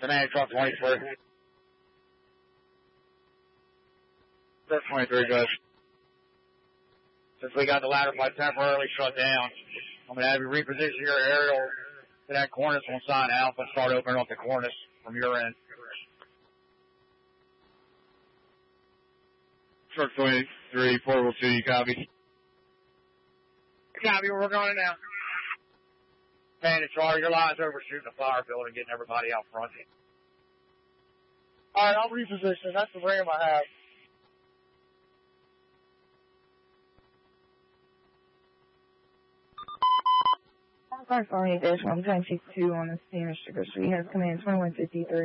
Command truck 23. Truck 23, guys. Since we got the ladder pipe temporarily shut down, I'm going to have you reposition your aerial to that cornice on sign Alpha and start opening up the cornice from your end. Truck 23, Portable City, copy. Copy, we're working on it now. Man, Charlie, your line's overshooting the fire building, getting everybody out front. Alright, I'll reposition. That's the RAM I have. Park Army Dash 1 2 on the Spanish Sugar Street has command 2153.